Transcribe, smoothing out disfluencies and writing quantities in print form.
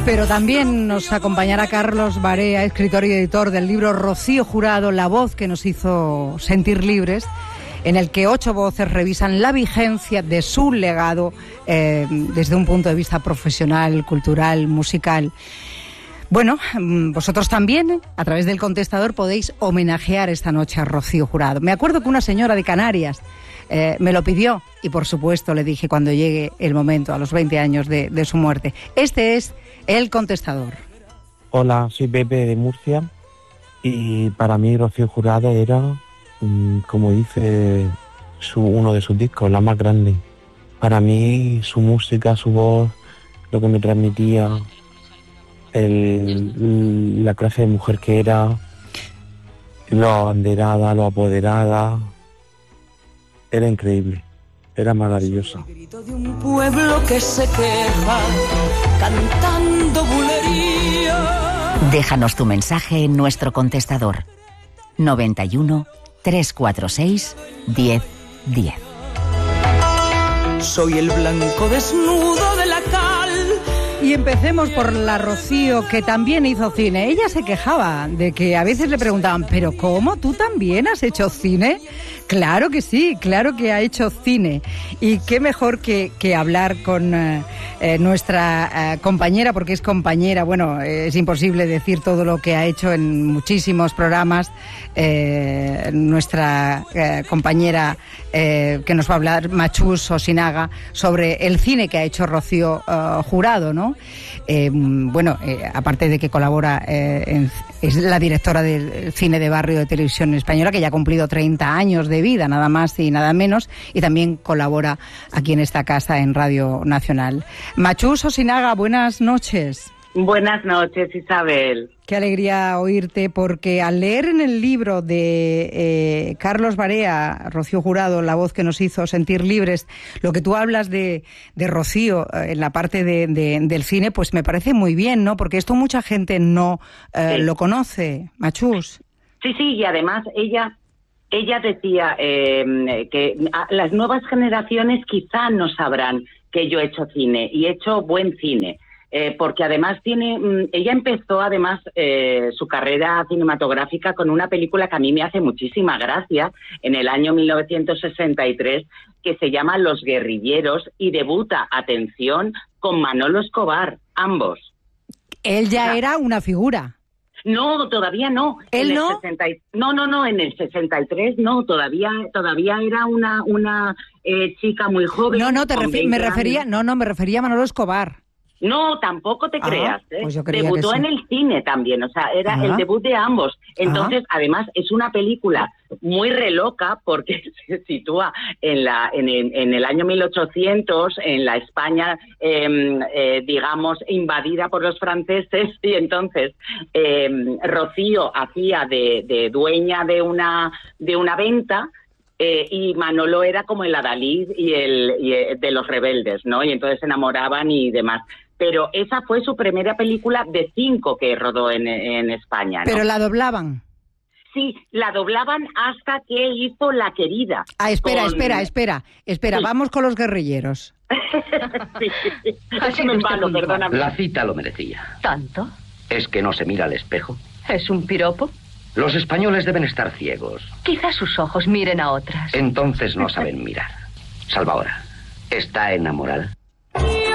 Pero también nos acompañará Carlos Barea, escritor y editor del libro Rocío Jurado, La voz que nos hizo sentir libres, en el que 8 voces revisan la vigencia de su legado desde un punto de vista profesional, cultural, musical. Bueno, vosotros también, a través del contestador, podéis homenajear esta noche a Rocío Jurado. Me acuerdo que una señora de Canarias me lo pidió y, por supuesto, le dije cuando llegue el momento, a los 20 años de su muerte. Este es el contestador. Hola, soy Pepe de Murcia y para mí Rocío Jurado era, como dice uno de sus discos, la más grande. Para mí su música, su voz, lo que me transmitía, la clase de mujer que era, lo abanderada, lo apoderada, era increíble, era maravillosa. El grito de un pueblo que se queja, cantando bulería. Déjanos tu mensaje en nuestro contestador 91 346 1010. Soy el blanco desnudo de la cal. Y empecemos por la Rocío, que también hizo cine. Ella se quejaba de que a veces le preguntaban, ¿pero cómo? ¿Tú también has hecho cine? Claro que sí, claro que ha hecho cine. Y qué mejor que hablar con nuestra compañera, porque es compañera, bueno, es imposible decir todo lo que ha hecho en muchísimos programas. Nuestra compañera que nos va a hablar, Machús Osinaga, sobre el cine que ha hecho Rocío Jurado, ¿no? Aparte de que colabora, es la directora del cine de barrio de Televisión Española, que ya ha cumplido 30 años de vida, nada más y nada menos, y también colabora aquí en esta casa en Radio Nacional. Machús Osinaga, buenas noches. Buenas noches, Isabel. Qué alegría oírte, porque al leer en el libro de Carlos Barea, Rocío Jurado, La voz que nos hizo sentir libres, lo que tú hablas de Rocío en la parte del cine, pues me parece muy bien, ¿no? Porque esto mucha gente no lo conoce, Machús. Sí, y además ella decía que las nuevas generaciones quizá no sabrán que yo he hecho cine, y he hecho buen cine. Porque además ella empezó además su carrera cinematográfica con una película que a mí me hace muchísima gracia, en el año 1963, que se llama Los guerrilleros, y debuta, atención, con Manolo Escobar, ambos. Él ya era una figura. No, todavía no. ¿Él no? No, en el 63 no, todavía era una chica muy joven. Me refería a Manolo Escobar. No, tampoco te creas, ¿eh? Pues debutó en el cine también, o sea, era el debut de ambos. Entonces, además, es una película muy reloca porque se sitúa en el año 1800, en la España, digamos, invadida por los franceses, y entonces Rocío hacía de dueña de una venta, y Manolo era como el adalid y de los rebeldes, ¿no? Y entonces se enamoraban y demás. Pero esa fue su primera película de 5 que rodó en España, ¿no? ¿Pero la doblaban? Sí, la doblaban hasta que hizo La querida. Espera, vamos con Los guerrilleros. Sí. Perdóname. La cita lo merecía. ¿Tanto? ¿Es que no se mira al espejo? ¿Es un piropo? Los españoles deben estar ciegos. Quizás sus ojos miren a otras. Entonces no saben mirar. Salvadora, ¿está enamorada?